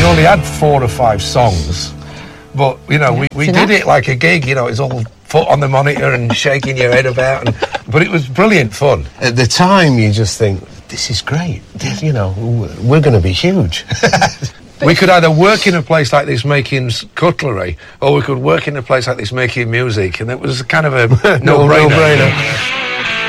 only had 4 or 5 songs, but, you know, we did it like a gig, you know, it was all foot on the monitor and shaking your head about, but it was brilliant fun. At the time, you just think, this is great, you know, we're going to be huge. We could either work in a place like this making cutlery, or we could work in a place like this making music, and it was kind of a no-brainer.